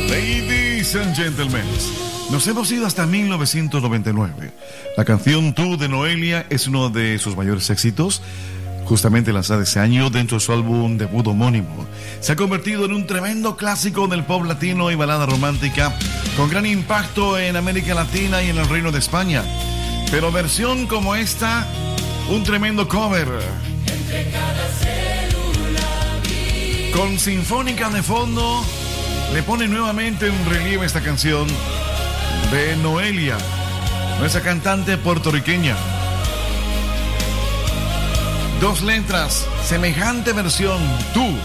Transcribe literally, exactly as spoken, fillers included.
Ladies and gentlemen, nos hemos ido hasta mil novecientos noventa y nueve. La canción Tú de Noelia es uno de sus mayores éxitos, justamente lanzada ese año dentro de su álbum debut homónimo. Se ha convertido en un tremendo clásico del pop latino y balada romántica, con gran impacto en América Latina y en el Reino de España. Pero versión como esta, un tremendo cover. Entre cada célula, con sinfónica de fondo, le pone nuevamente en relieve esta canción de Noelia, nuestra cantante puertorriqueña. Dos letras, semejante versión, Tú.